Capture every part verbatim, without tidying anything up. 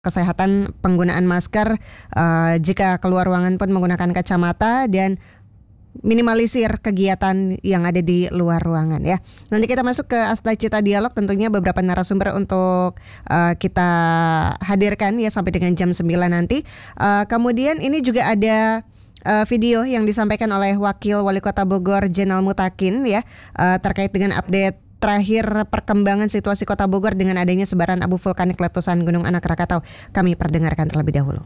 kesehatan penggunaan masker, uh, jika keluar ruangan pun menggunakan kacamata dan minimalisir kegiatan yang ada di luar ruangan ya. Nanti kita masuk ke Asta Cita Dialog, tentunya beberapa narasumber untuk uh, kita hadirkan ya sampai dengan jam sembilan nanti. Uh, kemudian ini juga ada uh, video yang disampaikan oleh Wakil Wali Kota Bogor Jenal Mutakin ya, uh, terkait dengan update terakhir perkembangan situasi Kota Bogor dengan adanya sebaran abu vulkanik letusan Gunung Anak Rakatau. Kami perdengarkan terlebih dahulu.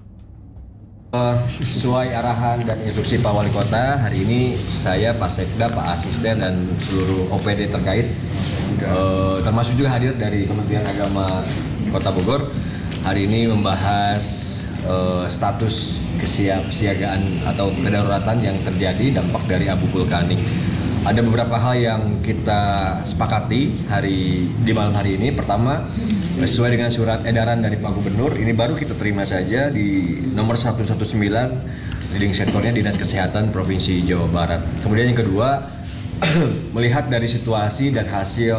Uh, sesuai arahan dan instruksi Pak Wali Kota, hari ini saya, Pak Sekda, Pak Asisten dan seluruh O P D terkait, uh, termasuk juga hadir dari Kementerian Agama Kota Bogor, hari ini membahas uh, status kesiapsiagaan atau kedaruratan yang terjadi dampak dari abu vulkanik. Ada beberapa hal yang kita sepakati hari di malam hari ini. Pertama, sesuai dengan surat edaran dari Pak Gubernur, ini baru kita terima saja di nomor seratus sembilan belas, leading sektornya Dinas Kesehatan Provinsi Jawa Barat. Kemudian yang kedua, melihat dari situasi dan hasil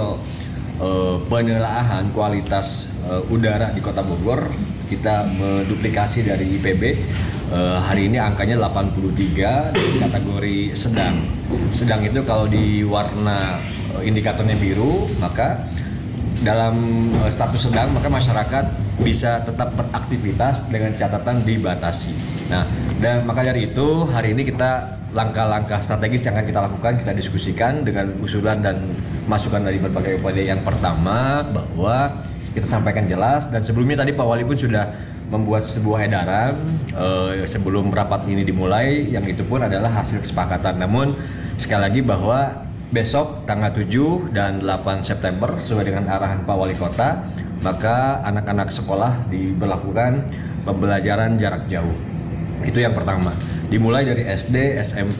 uh, penelaahan kualitas uh, udara di Kota Bogor, kita menduplikasi dari I P B. Uh, hari ini angkanya delapan puluh tiga di kategori sedang. Sedang itu kalau di warna uh, indikatornya biru, maka dalam uh, status sedang maka masyarakat bisa tetap beraktivitas dengan catatan dibatasi. Nah, dan maka dari itu hari ini kita langkah-langkah strategis yang akan kita lakukan, kita diskusikan dengan usulan dan masukan dari berbagai O P D. Yang pertama, bahwa kita sampaikan jelas, dan sebelumnya tadi Pak Wali pun sudah membuat sebuah edaran eh, sebelum rapat ini dimulai, yang itu pun adalah hasil kesepakatan. Namun sekali lagi bahwa besok tanggal tujuh dan delapan September sesuai dengan arahan Pak Wali Kota, maka anak-anak sekolah diberlakukan pembelajaran jarak jauh. Itu yang pertama. Dimulai dari S D, S M P,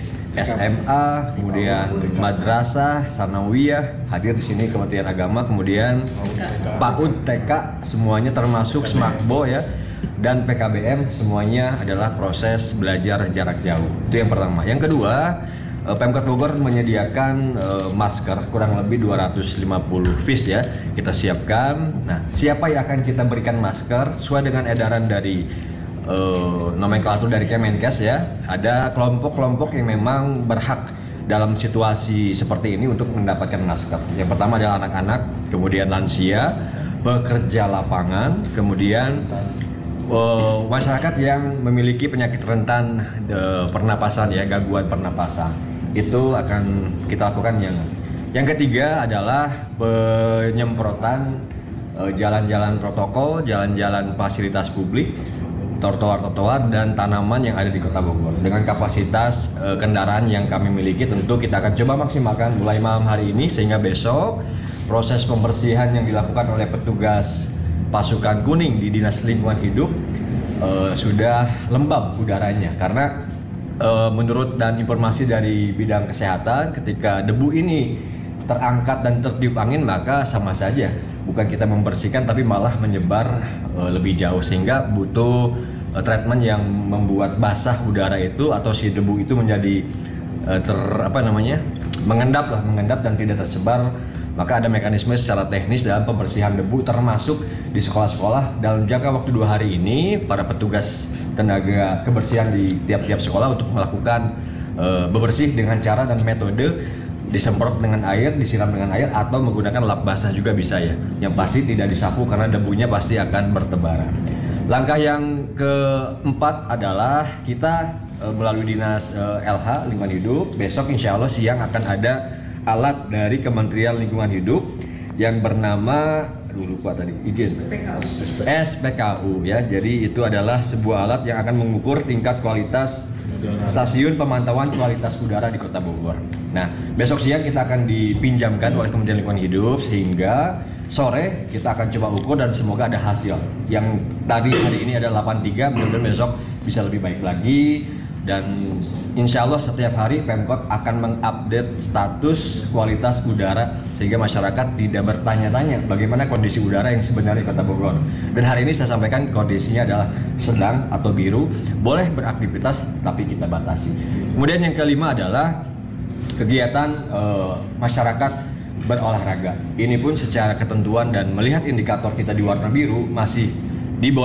S M A, kemudian madrasah, sanawiyah, hadir di sini Kementerian Agama, kemudian PAUD, T K, semuanya termasuk SMAKBO ya, dan P K B M, semuanya adalah proses belajar jarak jauh. Itu yang pertama. Yang kedua, Pemkot Bogor menyediakan uh, masker kurang lebih dua ratus lima puluh piece ya, kita siapkan. Nah, siapa yang akan kita berikan masker sesuai dengan edaran dari Uh, nomenklatur dari Kemenkes ya, ada kelompok-kelompok yang memang berhak dalam situasi seperti ini untuk mendapatkan masker. Yang pertama adalah anak-anak, kemudian lansia, pekerja lapangan, kemudian uh, masyarakat yang memiliki penyakit rentan uh, pernapasan ya, gangguan pernapasan. Itu akan kita lakukan. Yang yang ketiga adalah penyemprotan uh, jalan-jalan protokol, jalan-jalan fasilitas publik, trotoar-trotoar dan tanaman yang ada di Kota Bogor. Dengan kapasitas e, kendaraan yang kami miliki, tentu kita akan coba maksimalkan mulai malam hari ini, sehingga besok proses pembersihan yang dilakukan oleh petugas pasukan kuning di Dinas Lingkungan Hidup e, sudah lembab udaranya. Karena e, menurut dan informasi dari bidang kesehatan, ketika debu ini terangkat dan tertiup angin, maka sama saja bukan kita membersihkan tapi malah menyebar uh, lebih jauh, sehingga butuh uh, treatment yang membuat basah udara itu atau si debu itu menjadi uh, ter apa namanya mengendap lah mengendap dan tidak tersebar. Maka ada mekanisme secara teknis dalam pembersihan debu, termasuk di sekolah-sekolah dalam jangka waktu dua hari ini para petugas tenaga kebersihan di tiap-tiap sekolah untuk melakukan uh, bebersih dengan cara dan metode disemprot dengan air, disiram dengan air, atau menggunakan lap basah juga bisa ya. Yang pasti tidak disapu karena debunya pasti akan bertebaran. Langkah yang keempat adalah kita e, melalui Dinas e, L H Lingkungan Hidup, besok insya Allah siang akan ada alat dari Kementerian Lingkungan Hidup yang bernama, aduh lupa tadi, izin S P K U ya. Jadi itu adalah sebuah alat yang akan mengukur tingkat kualitas stasiun pemantauan kualitas udara di Kota Bogor. Nah, besok siang kita akan dipinjamkan oleh Kementerian Lingkungan Hidup, sehingga sore kita akan coba ukur dan semoga ada hasil. Yang tadi hari ini ada delapan puluh tiga, mudah-mudahan besok bisa lebih baik lagi. Dan insya Allah setiap hari Pemkot akan mengupdate status kualitas udara, sehingga masyarakat tidak bertanya-tanya bagaimana kondisi udara yang sebenarnya di Kota Bogor. Dan hari ini saya sampaikan kondisinya adalah sedang atau biru, boleh beraktivitas tapi kita batasi. Kemudian yang kelima adalah kegiatan e, masyarakat berolahraga. Ini pun secara ketentuan dan melihat indikator kita di warna biru masih di